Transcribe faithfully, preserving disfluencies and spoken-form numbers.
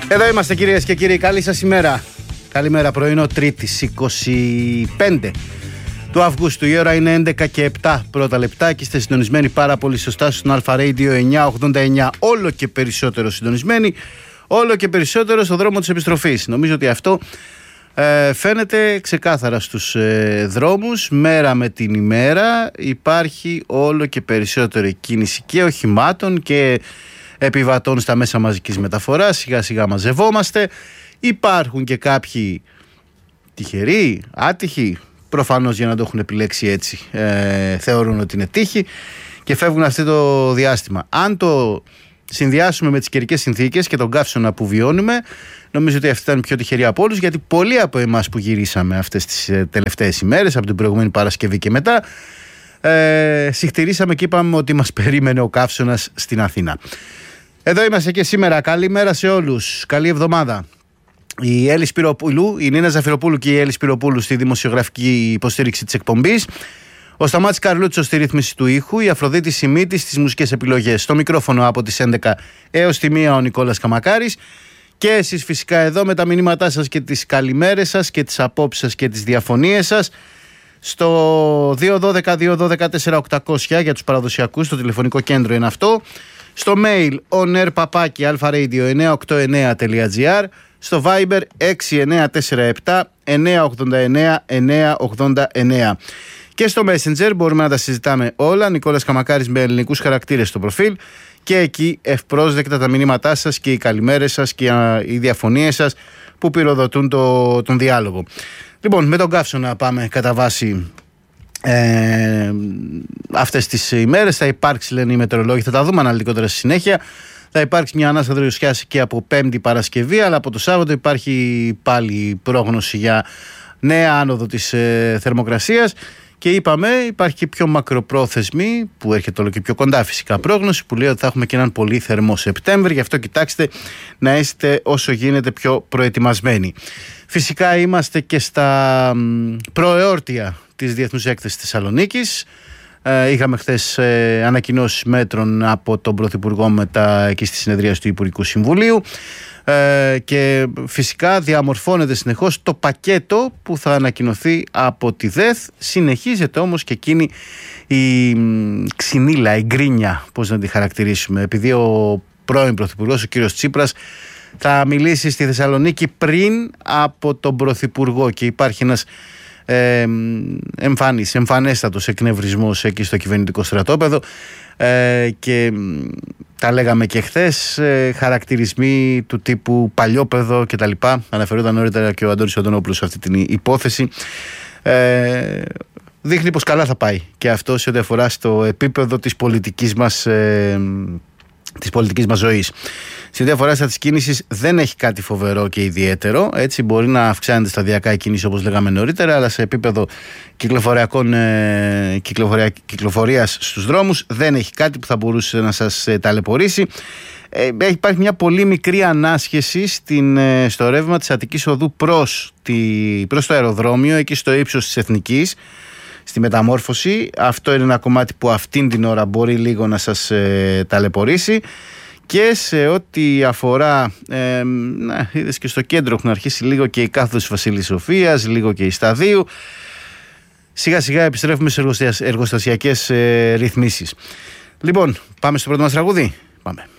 Εδώ είμαστε κυρίες και κύριοι, καλή σας ημέρα. Καλημέρα, πρωινό Τρίτης είκοσι πέντε του Αυγούστου. Η ώρα είναι έντεκα και επτά πρώτα λεπτά και είστε συντονισμένοι πάρα πολύ σωστά στον Αλφα Radio εννιακόσια ογδόντα εννιά. Όλο και περισσότερο συντονισμένοι, όλο και περισσότερο στο δρόμο της επιστροφής. Νομίζω ότι αυτό ε, φαίνεται ξεκάθαρα στους ε, δρόμους. Μέρα με την ημέρα υπάρχει όλο και περισσότερη κίνηση και οχημάτων και επιβατών στα μέσα μαζικής μεταφοράς. Σιγά σιγά μαζευόμαστε. Υπάρχουν και κάποιοι τυχεροί, άτυχοι, προφανώς για να το έχουν επιλέξει έτσι, ε, θεωρούν ότι είναι τύχη και φεύγουν αυτό το διάστημα. Αν το συνδυάσουμε με τις καιρικές συνθήκες και τον καύσωνα που βιώνουμε, νομίζω ότι αυτή ήταν πιο τυχερή από όλους, γιατί πολλοί από εμάς που γυρίσαμε αυτές τις τελευταίες ημέρες, από την προηγούμενη Παρασκευή και μετά, ε, συχτηρίσαμε και είπαμε ότι μας περίμενε ο καύσωνας στην Αθήνα. Εδώ είμαστε και σήμερα. Καλημέρα σε όλους. Καλή εβδομάδα. Η Έλλη Σπυροπούλου, η Νίνα Ζαφυροπούλου και η Έλλη Σπυροπούλου στη δημοσιογραφική υποστήριξη της εκπομπής. Ο Σταμάτης Καρλούτσος στη ρύθμιση του ήχου. Η Αφροδίτη Σιμίτης στις μουσικές επιλογές. Στο μικρόφωνο από τις έντεκα έως τη μία ο Νικόλας Καμακάρης. Και εσείς φυσικά εδώ με τα μηνύματά σας και τις καλημέρες σας και τις απόψεις σας και τις διαφωνίες σας. Στο δύο δώδεκα δύο δώδεκα τέσσερα οκτακόσια για τους παραδοσιακούς, το τηλεφωνικό κέντρο είναι αυτό. Στο mail onair-papaki alfaradio εννιακόσια ογδόντα εννέα τελεία gr. Στο Viber έξι εννέα τέσσερα επτά εννιακόσια ογδόντα εννέα εννιακόσια ογδόντα εννέα. Και στο Messenger μπορούμε να τα συζητάμε όλα. Νικόλας Καμακάρης με ελληνικούς χαρακτήρες στο προφίλ. Και εκεί ευπρόσδεκτα τα μηνύματά σας και οι καλημέρες σας και οι διαφωνίες σας που πυροδοτούν το, τον διάλογο. Λοιπόν, με τον καύσωνα πάμε κατά βάση ε, αυτές τις ημέρες. Θα υπάρξει, λένε οι μετεωρολόγοι, θα τα δούμε αναλυτικότερα στη συνέχεια. Θα υπάρξει μια ανάσα δροσιάς και από Πέμπτη Παρασκευή, αλλά από το Σάββατο υπάρχει πάλι πρόγνωση για νέα άνοδο της ε, θερμοκρασίας. Και είπαμε, υπάρχει και πιο μακροπρόθεσμη, που έρχεται όλο και πιο κοντά φυσικά, πρόγνωση που λέει ότι θα έχουμε και έναν πολύ θερμό Σεπτέμβρη. Γι' αυτό κοιτάξτε να είστε όσο γίνεται πιο προετοιμασμένοι. Φυσικά είμαστε και στα προεόρτια της Διεθνούς Έκθεσης Θεσσαλονίκης. Ε, είχαμε χθες ε, ανακοινώσεις μέτρων από τον Πρωθυπουργό μετά εκεί στη συνεδρία του Υπουργικού Συμβουλίου. Ε, και φυσικά διαμορφώνεται συνεχώς το πακέτο που θα ανακοινωθεί από τη ΔΕΘ. Συνεχίζεται όμως και εκείνη η ξυνήλα, η γκρίνια, πώς να τη χαρακτηρίσουμε, επειδή ο πρώην Πρωθυπουργός, ο κύριος Τσίπρας, θα μιλήσει στη Θεσσαλονίκη πριν από τον Πρωθυπουργό και υπάρχει ένας ε, εμφανής, εμφανέστατος εκνευρισμός εκεί στο κυβερνητικό στρατόπεδο. Ε, και τα λέγαμε και χθες, ε, χαρακτηρισμοί του τύπου παλιόπαιδο και τα λοιπά. Αναφερόταν νωρίτερα και ο Αντώνης Οδωνόπουλος σε αυτή την υπόθεση. ε, Δείχνει πως καλά θα πάει και αυτό σε ό,τι αφορά στο επίπεδο της πολιτικής μας ε, της πολιτικής μας ζωής. Σε ό,τι αφορά στα της κίνησης δεν έχει κάτι φοβερό και ιδιαίτερο. Έτσι μπορεί να αυξάνεται σταδιακά η κίνηση όπως λέγαμε νωρίτερα, αλλά σε επίπεδο κυκλοφοριακών, ε, κυκλοφορια, κυκλοφορίας στους δρόμους δεν έχει κάτι που θα μπορούσε να σας ε, ταλαιπωρήσει. Ε, υπάρχει μια πολύ μικρή ανάσχεση στην, ε, στο ρεύμα της Αττικής Οδού προς, τη, προς το αεροδρόμιο, εκεί στο ύψος της Εθνικής, στη μεταμόρφωση. Αυτό είναι ένα κομμάτι που αυτήν την ώρα μπορεί λίγο να σας ε, ταλαιπωρήσει. Και σε ό,τι αφορά, ε, να, είδες και στο κέντρο έχουν αρχίσει λίγο και η κάθοδος Βασίλης Σοφίας, λίγο και η Σταδίου. Σιγά σιγά επιστρέφουμε σε εργοστασιακές ε, ρυθμίσεις. Λοιπόν, πάμε στο πρώτο μας τραγούδι. Πάμε.